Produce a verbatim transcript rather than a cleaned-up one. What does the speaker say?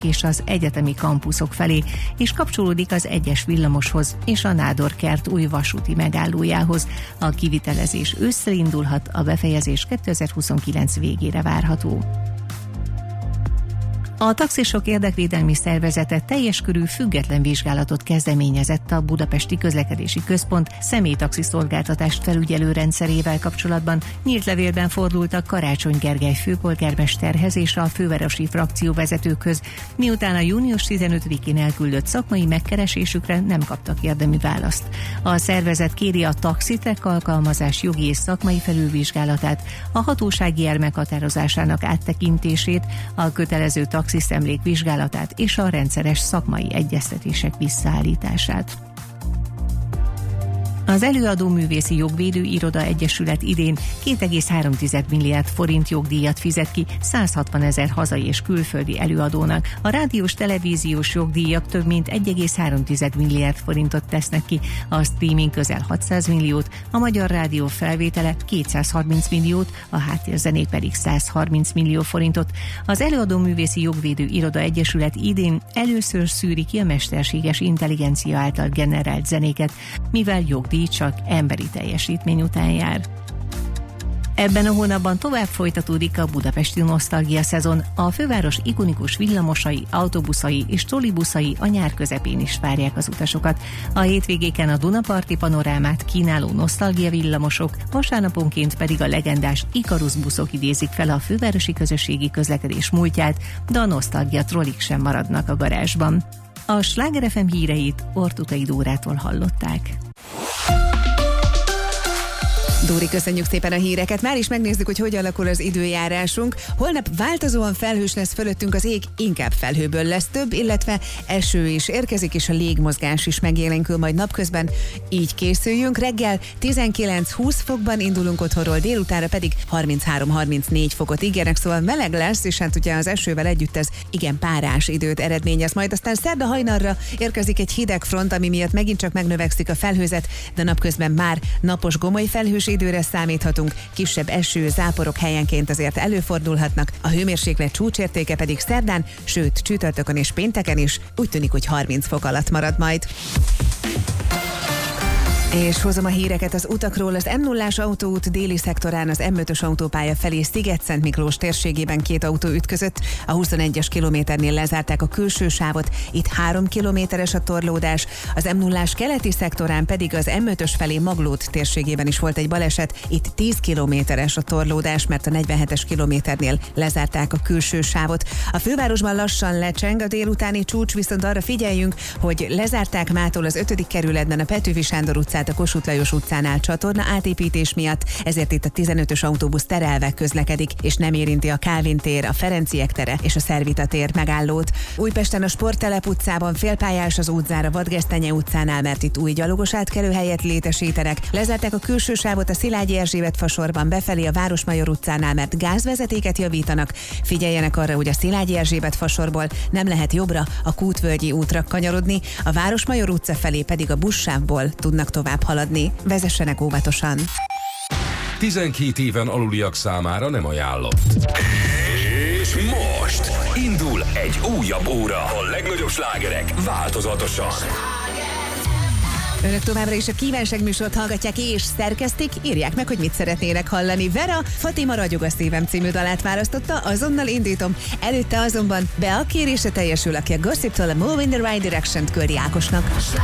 és az egyetemi kampuszok felé, és kapcsolódik az egyes villamoshoz és a Nádor-kert új vasúti megállójához. A kivitelezés ősszel indulhat, a befejezés kétezer-huszonkilenc végére várható. A taxisok érdekvédelmi szervezete teljes körű független vizsgálatot kezdeményezett a Budapesti Közlekedési Központ személytaxi szolgáltatást felügyelő rendszerével kapcsolatban. Nyílt levélben fordultak Karácsony Gergely főpolgármesterhez és a fővárosi frakcióvezetőkhöz, miután a június tizenötödikén elküldött szakmai megkeresésükre nem kaptak érdemi választ. A szervezet kéri a taxitrek alkalmazás jogi és szakmai felülvizsgálatát, a hatósági ár meghatározásának áttekintését, a kötelező taxiszemlék vizsgálatát és a rendszeres szakmai egyeztetések visszaállítását. Az Előadó Művészi Jogvédő Iroda Egyesület idén két egész három milliárd forint jogdíjat fizet ki száz hatvan ezer hazai és külföldi előadónak. A rádiós televíziós jogdíjak több mint egy egész három milliárd forintot tesznek ki, a streaming közel hatszáz milliót, a Magyar Rádió felvétele kétszázharminc milliót, a háttérzenék pedig száz harminc millió forintot. Az Előadó Művészi Jogvédő Iroda Egyesület idén először szűri ki a mesterséges intelligencia által generált zenéket, mivel jogdíj csak emberi teljesítmény után jár. Ebben a hónapban tovább folytatódik a budapesti nosztalgia szezon. A főváros ikonikus villamosai, autóbuszai és trollibuszai a nyár közepén is várják az utasokat. A hétvégéken a Dunaparti panorámát kínáló nosztalgia villamosok, vasárnaponként pedig a legendás Ikarus buszok idézik fel a fővárosi közösségi közlekedés múltját, de a nosztalgia trollik sem maradnak a garázsban. A Sláger ef em híreit Ortukai Dórától hallották. Dóri, köszönjük szépen a híreket. Már is megnézzük, hogy hogy alakul az időjárásunk. Holnap változóan felhős lesz fölöttünk az ég, inkább felhőből lesz több, illetve eső is érkezik, és a légmozgás is megjelenkül majd napközben. Így készüljünk. Reggel tizenkilenc-húsz fokban indulunk otthonról, délutánra pedig harminchárom-harmincnégy fokot ígérnek, szóval meleg lesz, és hát ugye az esővel együtt ez igen párás időt eredményez. Majd aztán szerda hajnalra érkezik egy hideg front, ami miatt megint csak megnövekszik a felhőzet, de napközben már napos gomoly felhős időre számíthatunk, kisebb eső, záporok helyenként azért előfordulhatnak, a hőmérséklet csúcsértéke pedig szerdán, sőt csütörtökön és pénteken is úgy tűnik, hogy harminc fok alatt marad majd. És hozom a híreket az utakról. Az em nullás autóút déli szektorán az em ötös autópálya felé Sziget-Szent Miklós térségében két autó ütközött. A huszonegyes kilométernél lezárták a külső sávot, itt három kilométeres a torlódás. Az em nullás keleti szektorán pedig az em ötös felé Maglód térségében is volt egy baleset, itt tíz kilométeres a torlódás, mert a negyvenhetes kilométernél lezárták a külső sávot. A fővárosban lassan lecseng a délutáni csúcs, viszont arra figyeljünk, hogy lezárták mától az ötödik kerületben a Petőfi Sándor utcát a Kossuth Lajos utcánál csatorna átépítés miatt, ezért itt a tizenötös autóbusz terelve közlekedik, és nem érinti a Kálvin tér, a Ferenciek tere és a Szervita tér megállót. Újpesten a Sporttelep utcában félpályás az útzár a Vadgesztenye utcánál, mert itt új gyalogos átkelőhelyet létesítenek. Lezárták a külső sávot a Szilágyi Erzsébet fasorban befelé a Városmajor utcánál, mert gázvezetéket javítanak. Figyeljenek arra, hogy a Szilágyi Erzsébet fasorból nem lehet jobbra, a Kútvölgyi útra kanyarodni, a Városmajor utca felé pedig a buszsávból tudnak tovább haladni. Vezessenek óvatosan. tizenkét éven aluliak számára nem ajánlott. És most indul egy újabb óra. A legnagyobb slágerek változatosan. Önök továbbra is a Kívánság műsort hallgatják és szerkesztik, írják meg, hogy mit szeretnének hallani. Vera Fatima Ragyog a szívem című dalát választotta, azonnal indítom. Előtte azonban be a kérése teljesül, aki a Gossiptól a Move in the Right Direction-t küldi Ákosnak.